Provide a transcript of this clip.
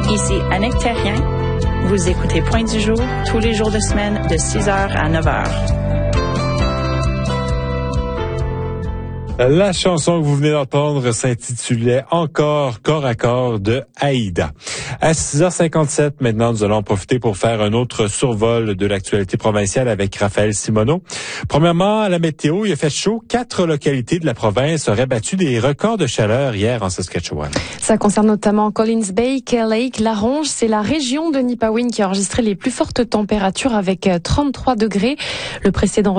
Ici Annick Terrien. Vous écoutez Point du jour tous les jours de semaine de 6h à 9h. La chanson que vous venez d'entendre s'intitulait Encore corps à corps de Aïda. À 6h57 maintenant, nous allons en profiter pour faire un autre survol de l'actualité provinciale avec Raphaël Simoneau. Premièrement, à la météo, il a fait chaud. 4 localités de la province auraient battu des records de chaleur hier en Saskatchewan. Ça concerne notamment Collins Bay, Kale Lake, La Ronge. C'est la région de Nipawin qui a enregistré les plus fortes températures avec 33 degrés. Le précédent